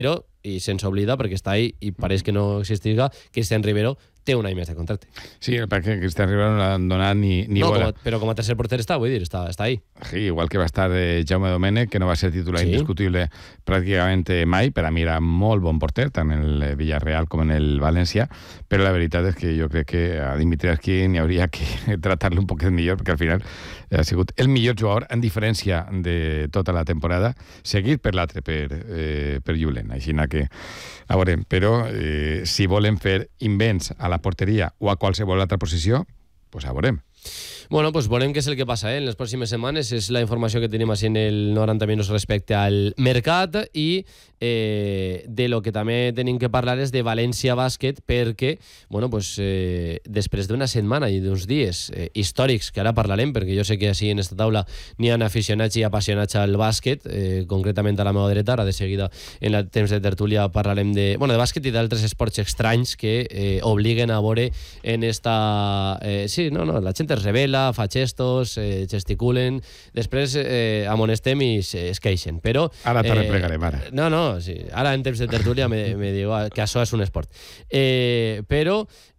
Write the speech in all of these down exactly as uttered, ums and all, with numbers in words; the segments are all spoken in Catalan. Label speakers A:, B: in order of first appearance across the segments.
A: i sense oblidar, perquè està ahí i pareix que no existirà, Cristian Rivero té un any més de contracte.
B: Sí, perquè Cristian Rivero no l'han donat ni, ni
A: no,
B: bola.
A: Com a, però com a tercer porter està, vull dir, està, està ahí.
B: Sí, igual que va estar eh, Jaume Domènech, que no va ser titular sí. indiscutible pràcticament mai, per a mi era molt bon porter, tant en el Villarreal com en el València, però la veritat és que jo crec que a Dimitri Askin hi hauria que tratar-lo un poquet millor, perquè al final ha sigut el millor jugador, en diferència de tota la temporada, seguit per l'altre, per, eh, per Julen. Així que, a veure, però eh, si volen fer invents a la porteria o a qualsevol altra posició, pues a veurem.
A: Bueno, pues veurem què és el que passa eh? en les pròximes setmanes. És la informació que tenim així en el noranta minuts respecte al mercat i eh, de lo que també tenim que parlar és de València Bàsquet, perquè bueno, pues, eh, després d'una setmana i d'uns dies eh, històrics, que ara parlarem, perquè jo sé que així en esta taula n'hi ha aficionats i apassionats al bàsquet, eh, concretament a la meva dreta, ara de seguida en el temps de tertúlia parlarem de, bueno, de bàsquet i d'altres esports estranys que eh, obliguen a veure en esta... Eh, sí, no, no, la gent es revela, fa gestos, eh, gesticulen, després eh, amonestem i es queixen, però...
B: Ara te
A: eh,
B: replegarem, ara.
A: No, no, sí, ara en temps de tertúlia me, me diu que això és un esport. Eh, però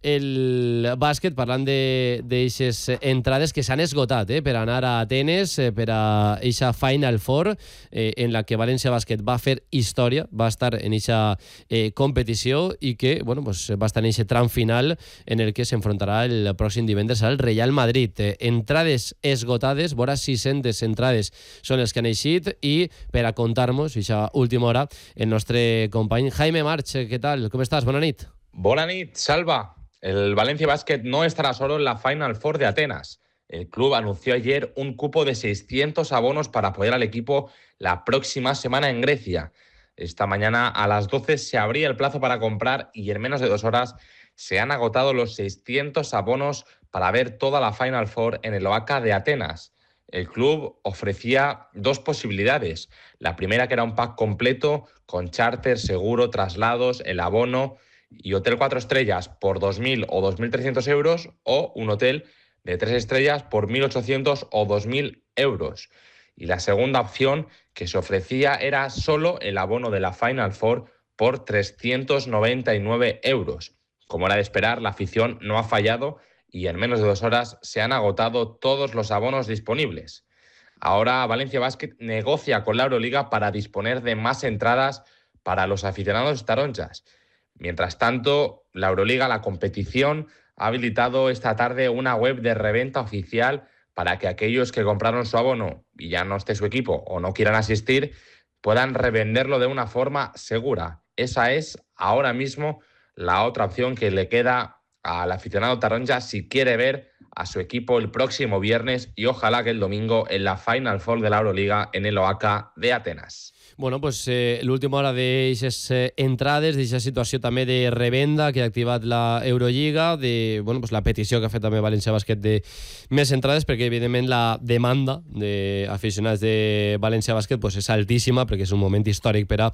A: el bàsquet, parlant d'aixes entrades que s'han esgotat eh, per anar a Atenes, eh, per a eixa Final Four, eh, en la que València Bàsquet va fer història, va estar en eixa eh, competició i que bueno, pues, va estar en eixe tram final en el que s'enfrontarà el pròxim divendres al Real Madrid. Eh, entrades esgotades, vora sis-centes entrades són les que han eixit i per a contar-nos eixa última hora el nostre company Jaime March. ¿Qué tal? ¿Cómo estás? Bona nit.
C: Bona nit, Salva. El Valencia Basket no estará solo en la Final Four de Atenas. El club anunció ayer un cupo de seiscientos abonos para apoyar al equipo la próxima semana en Grecia. Esta mañana a las doce se abría el plazo para comprar y en menos de dos horas se han agotado los seiscientos abonos para ver toda la Final Four en el Oaca de Atenas. El club ofrecía dos posibilidades. La primera, que era un pack completo con charter, seguro, traslados, el abono y hotel cuatro estrellas por dos mil o dos mil trescientos euros, o un hotel de tres estrellas por mil ochocientos o dos mil euros. Y la segunda opción que se ofrecía era solo el abono de la Final Four por trescientos noventa y nueve euros. Como era de esperar, la afición no ha fallado y en menos de dos horas se han agotado todos los abonos disponibles. Ahora Valencia Basket negocia con la Euroliga para disponer de más entradas para los aficionados taronjas. Mientras tanto, la Euroliga, la competición, ha habilitado esta tarde una web de reventa oficial para que aquellos que compraron su abono y ya no esté su equipo o no quieran asistir, puedan revenderlo de una forma segura. Esa es ahora mismo la otra opción que le queda al aficionado taronja si quiere ver a su equipo el próximo viernes y ojalá que el domingo en la Final Four de la Euroliga en el Oaca de Atenas.
A: Bueno, pues eh, l'última hora d'eixes eh, entrades, d'eixa situació també de revenda que ha activat la Eurolliga, de bueno, pues la petició que ha fet també València Bàsquet de més entrades, perquè evidentment la demanda d'aficionats de València Bàsquet pues, és altíssima, perquè és un moment històric per a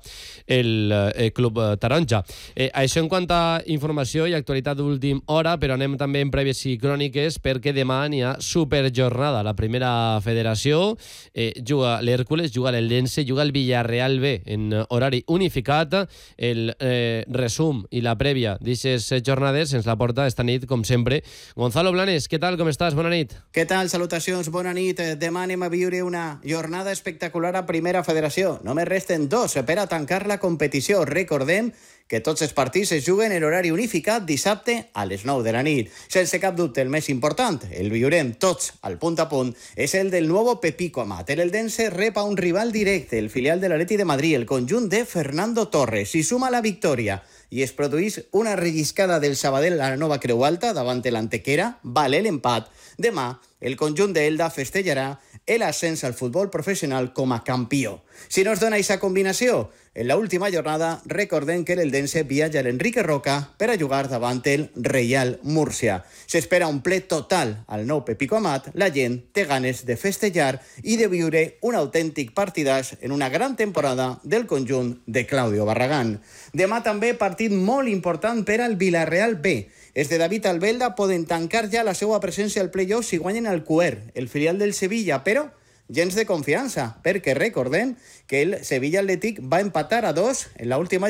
A: el eh, club taronja. Eh, això en quant a informació i actualitat d'última hora, però anem també en prèvies i cròniques, perquè demà n'hi ha superjornada. La primera federació eh, juga l'Hèrcules, juga l'Eldense, juga el Villarreal Real B en horari unificat. El eh, resum i la prèvia d'aquestes jornades ens la porta esta nit, com sempre, Gonzalo Blanes. Què tal, com estàs? Bona nit.
D: Què tal? Salutacions, bona nit. Demà anem a viure una jornada espectacular a Primera Federació. Només resten dos per a tancar la competició. Recordem que tots els partits es juguen en horari unificat dissabte a les nou de la nit. Sense cap dubte, el més important, el viurem tots al punt a punt, és el del nuevo Pepico Amat. El Eldense rep a un rival directe, el filial de l'Atleti de Madrid, el conjunt de Fernando Torres. Si suma la victòria i es produís una relliscada del Sabadell a la nova Creu Alta davant l'Antequera, vale l'empat. Demà, el conjunt d'Elda festejarà el ascens al futbol professional com a campió. Si no es dona aquesta combinació, en la última jornada recordem que l'Eldense viatja a l'Enrique Roca per a jugar davant el Reial Múrcia. S'espera un ple total al nou Pepico Amat. La gent té ganes de festejar i de viure un autèntic partidàs en una gran temporada del conjunt de Claudio Barragán. Demà també partit molt important per al Villarreal B. Els de David Albelda poden tancar ja la seva presència al play-off si guanyen el Cuer, el filial del Sevilla, però gens de confiança, perquè recordem que el Sevilla Athletic va empatar a dos en la última